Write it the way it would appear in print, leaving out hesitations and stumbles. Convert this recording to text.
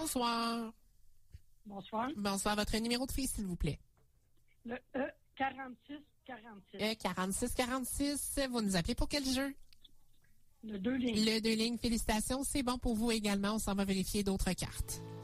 bonsoir. Bonsoir. Bonsoir. Votre numéro de fils, s'il vous plaît. Le E4646. E4646. Vous nous appelez pour quel jeu? Le 2 lignes. Le 2 lignes. Félicitations. C'est bon pour vous également. On s'en va vérifier d'autres cartes.